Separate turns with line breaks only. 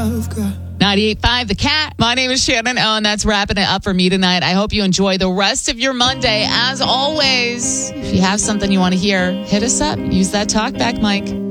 I've got.
98.5 The Cat. My name is Shannon Owen. That's wrapping it up for me tonight. I hope you enjoy the rest of your Monday. As always, if you have something you want to hear, hit us up. Use that talkback mic.